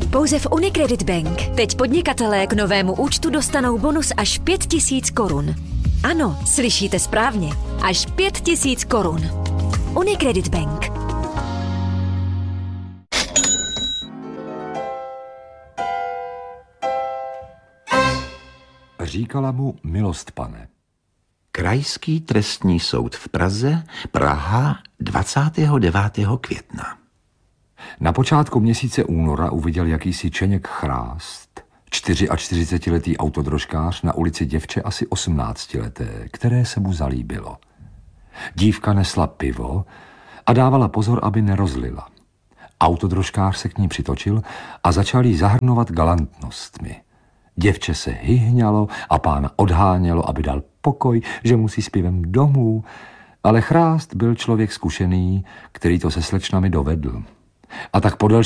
Pouze v Unicredit Bank. Teď podnikatelé k novému účtu dostanou bonus až 5 000 korun. Ano, slyšíte správně. Až 5 000 korun. Unicredit Bank. Říkala mu: milost, pane. Krajský trestní soud v Praze, Praha, 29. května. Na počátku měsíce února uviděl jakýsi Čeněk Chrást, 44letý autodrožkář, na ulici děvče asi 18leté, které se mu zalíbilo. Dívka nesla pivo a dávala pozor, aby nerozlila. Autodrožkář se k ní přitočil a začal jí zahrnovat galantnostmi. Děvče se hyhňalo a pána odhánělo, aby dal pokoj, že musí s pivem domů, ale Chrást byl člověk zkušený, který to se slečnami dovedl. A tak po